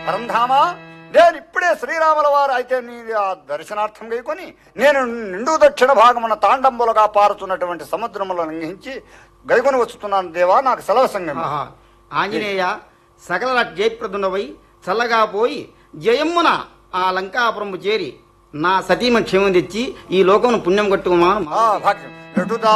పరంధామా, నేను ఇప్పుడే శ్రీరాముల వారు అయితే నీ ఆ దర్శనార్థం గైకొని నేను నిండు దక్షిణ భాగమున తాండంబులుగా పారుతున్నటువంటి సముద్రములను లంఘించి గైకొని వస్తున్నాను దేవా, నాకు సెలవు సంగం. ఆంజనేయ, సకల జయప్రదునవై చల్లగా పోయి జయమ్మున ఆ లంకాపురము చేరి నా సతీమ క్షేమం తెచ్చి ఈ లోకమును పుణ్యం కట్టుకోమా. భాగ్యం.